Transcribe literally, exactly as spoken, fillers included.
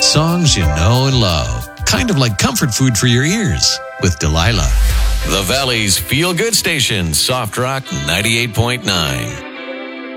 songs you know and love. Kind of like comfort food for your ears with Delilah. The Valley's feel-good station, Soft Rock ninety-eight point nine.